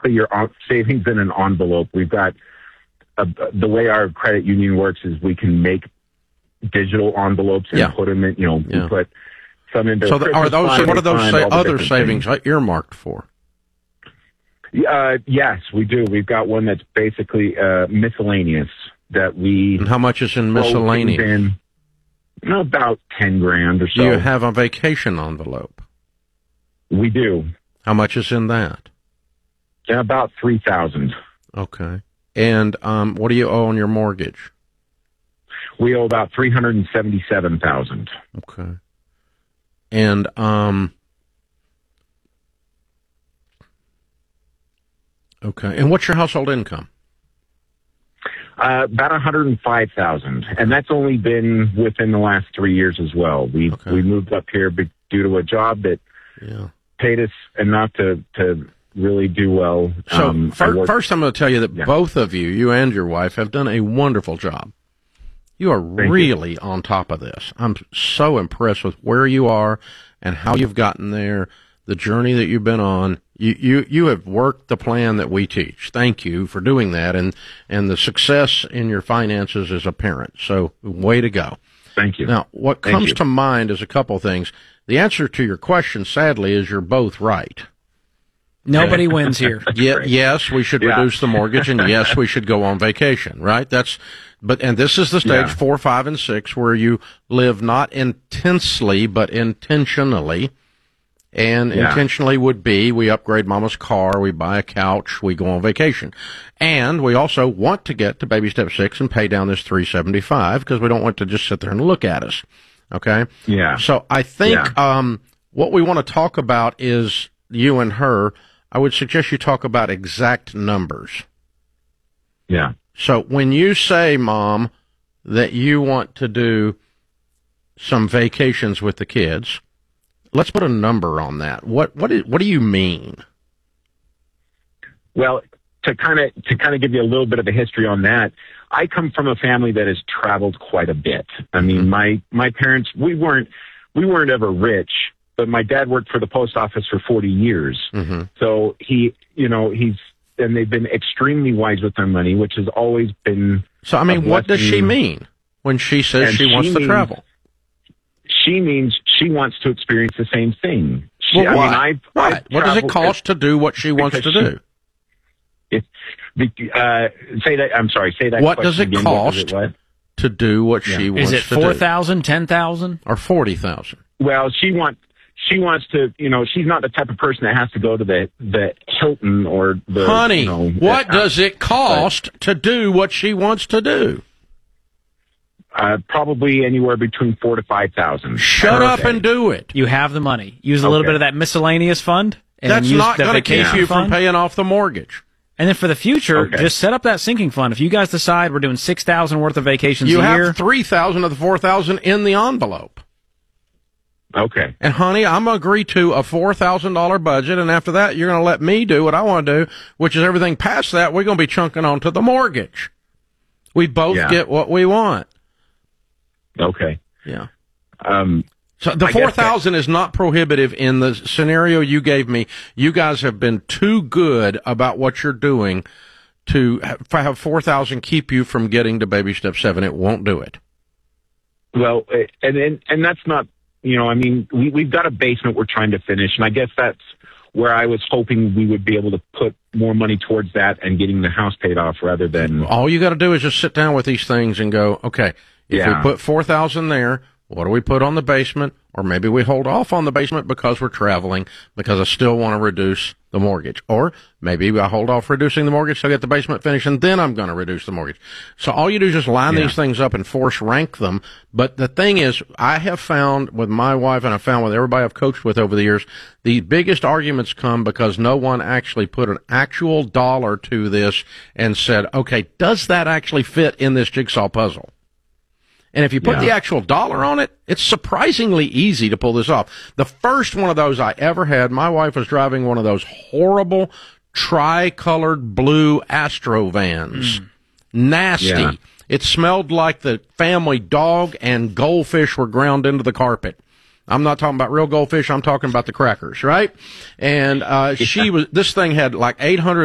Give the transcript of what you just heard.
basically your savings in an envelope. We've got the way our credit union works is we can make digital envelopes and put them in, we put some into. So what are those other savings earmarked for? Yes, we do. We've got one that's basically miscellaneous that we. And how much is in miscellaneous? About $10,000 or so. Do you have a vacation envelope? We do. How much is in that? About $3,000. Okay. And what do you owe on your mortgage? We owe about $377,000. Okay. And okay. And what's your household income? About $105,000, and that's only been within the last 3 years as well. We moved up here due to a job that paid us enough to really do well. So first, I'm going to tell you that both of you and your wife, have done a wonderful job. You are really on top of this. I'm so impressed with where you are and how you've gotten there, the journey that you've been on. You have worked the plan that we teach. Thank you for doing that, and the success in your finances is apparent. So way to go. Thank you. Now, what comes to mind is a couple things. The answer to your question, sadly, is you're both right. Nobody wins here. Yes, we should reduce the mortgage, and yes, we should go on vacation, right? And this is the stage 4, 5, and 6 where you live not intensely, but intentionally. And intentionally would be, we upgrade Mama's car, we buy a couch, we go on vacation. And we also want to get to baby step 6 and pay down this $375 because we don't want to just sit there and look at us. Okay? Yeah. So I think what we want to talk about is you and her. I would suggest you talk about exact numbers. Yeah. So when you say, Mom, that you want to do some vacations with the kids, let's put a number on that. What do you mean? Well, to kind of give you a little bit of a history on that, I come from a family that has traveled quite a bit. I mean, my parents, we weren't ever rich, but my dad worked for the post office for 40 years. Mm-hmm. So and they've been extremely wise with their money, which has always been. So, I mean, what does she mean when she says she wants to travel? She means she wants to experience the same thing. What does it cost to do what she wants to do? Say that. I'm sorry. Say that. What does it cost to do what she wants to do? Is it $4,000, $10,000, or $40,000? Well, she wants to. She's not the type of person that has to go to the Hilton or the. Honey, what does it cost to do what she wants to do? Probably anywhere between $4,000 to $5,000. Shut up and do it. You have the money. Use a little bit of that miscellaneous fund. And that's not going to keep you from paying off the mortgage. And then for the future, just set up that sinking fund. If you guys decide we're doing $6,000 worth of vacations a year, you have $3,000 of the $4,000 in the envelope. Okay. And honey, I'm going to agree to a $4,000 budget, and after that, you're going to let me do what I want to do, which is everything past that, we're going to be chunking onto the mortgage. We both get what we want. Okay. Yeah. So the $4,000 is not prohibitive in the scenario you gave me. You guys have been too good about what you're doing to have $4,000 keep you from getting to baby step 7. It won't do it. Well, and that's not, we've got a basement we're trying to finish, and I guess that's where I was hoping we would be able to put more money towards that and getting the house paid off rather than. All you got to do is just sit down with these things and go, okay, if we put $4,000 there, what do we put on the basement? Or maybe we hold off on the basement because we're traveling, because I still want to reduce the mortgage. Or maybe I hold off reducing the mortgage till I get the basement finished, and then I'm going to reduce the mortgage. So all you do is just line these things up and force rank them. But the thing is, I have found with my wife, and I've found with everybody I've coached with over the years, the biggest arguments come because no one actually put an actual dollar to this and said, okay, does that actually fit in this jigsaw puzzle? And if you put the actual dollar on it, it's surprisingly easy to pull this off. The first one of those I ever had, my wife was driving one of those horrible tri-colored blue Astro vans. Nasty. Yeah. It smelled like the family dog, and goldfish were ground into the carpet. I'm not talking about real goldfish. I'm talking about the crackers, right? And this thing had like 800